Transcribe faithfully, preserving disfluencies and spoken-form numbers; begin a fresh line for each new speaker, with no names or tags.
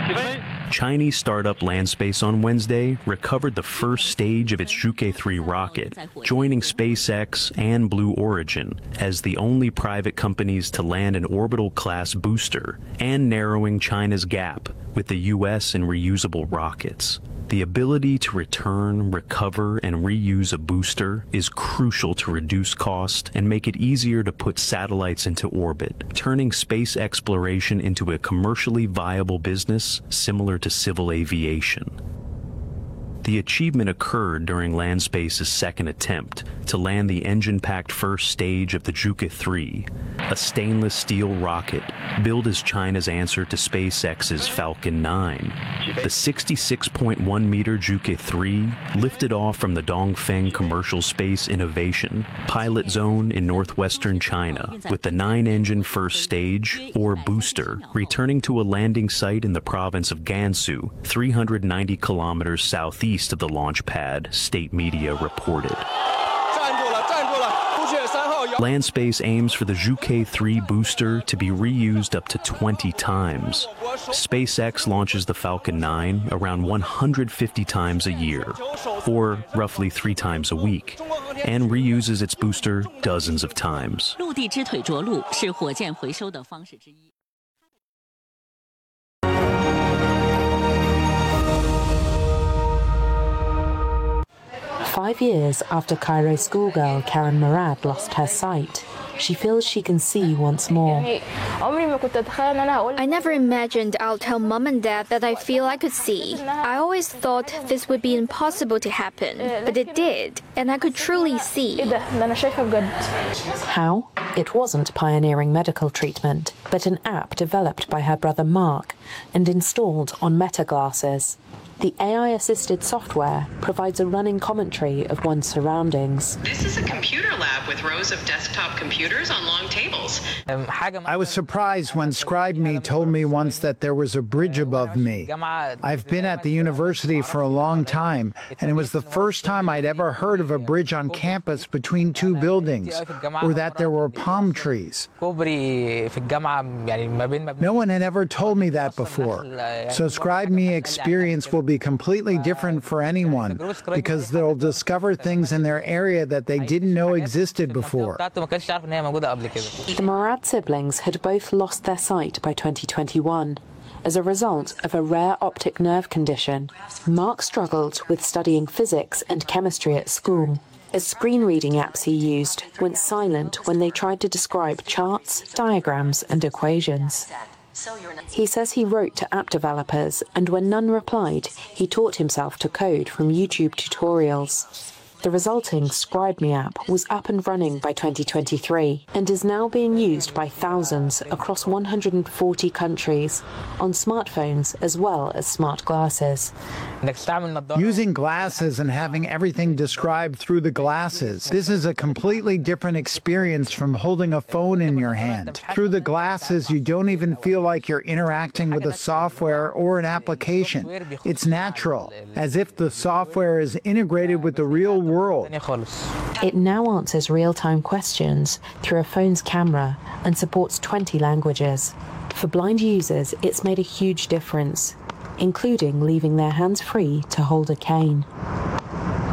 Chinese startup Landspace on Wednesday recovered the first stage of its Zhuge three rocket, joining SpaceX and Blue Origin as the only private companies to land an orbital-class booster and narrowing China's gap with the U S in reusable rockets. The ability to return, recover, and reuse a booster is crucial to reduce cost and make it easier to put satellites into orbit, turning space exploration into a commercially viable business similar to civil aviation. The achievement occurred during Landspace's second attempt to land the engine-packed first stage of the Zhuge three, a stainless steel rocket billed as China's answer to SpaceX's Falcon nine. The sixty-six point one meter Zhuge three lifted off from the Dongfeng Commercial Space Innovation Pilot Zone in northwestern China, with the nine-engine first stage, or booster, returning to a landing site in the province of Gansu, three hundred ninety kilometers southeast of the launch pad, state media reported. Landspace aims for the Zhuge three booster to be reused up to twenty times. SpaceX launches the Falcon nine around one hundred fifty times a year, or roughly three times a week, and reuses its booster dozens of times.
Five years after Cairo schoolgirl Karen Murad lost her sight, she feels she can see once more.
I never imagined I'll tell mom and dad that I feel I could see. I always thought this would be impossible to happen, but it did, and I could truly see.
How? It wasn't pioneering medical treatment, but an app developed by her brother Mark and installed on Meta glasses. The A I-assisted software provides a running commentary of one's surroundings.
This is a computer lab with rows of desktop computers on long tables.
I was surprised when ScribeMe told me once that there was a bridge above me. I've been at the university for a long time, and it was the first time I'd ever heard of a bridge on campus between two buildings, or that there were palm trees. No one had ever told me that before. So ScribeMe experience will be completely different for anyone, because they'll discover things in their area that they didn't know existed before.
The Murad siblings had both lost their sight by twenty twenty-one. As a result of a rare optic nerve condition, Mark struggled with studying physics and chemistry at school, as screen reading apps he used went silent when they tried to describe charts, diagrams, and equations. He says he wrote to app developers, and when none replied, he taught himself to code from YouTube tutorials. The resulting ScribeMe app was up and running by twenty twenty-three and is now being used by thousands across one hundred forty countries on smartphones as well as smart glasses.
Using glasses and having everything described through the glasses, this is a completely different experience from holding a phone in your hand. Through the glasses, you don't even feel like you're interacting with a software or an application. It's natural, as if the software is integrated with the real world.
It now answers real-time questions through a phone's camera and supports twenty languages. For blind users, it's made a huge difference, including leaving their hands free to hold a cane.